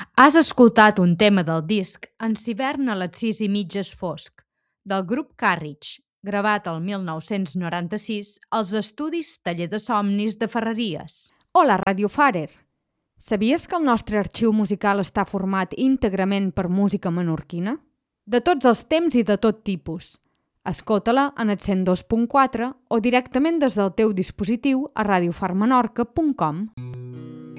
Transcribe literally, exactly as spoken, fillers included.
Has escoltat un tema del disc En Civern a les sis i mitges fosc, del grup Carriage, gravat el mil nou-cents noranta-sis als estudis Taller de Somnis de Ferreries. Hola, Radio Farer! Sabies que el nostre arxiu musical està format íntegrament per música menorquina? De tots els temps i de tot tipus. Escolta-la en el cent dos punt quatre o directament des del teu dispositiu a radiofar menorca punt com.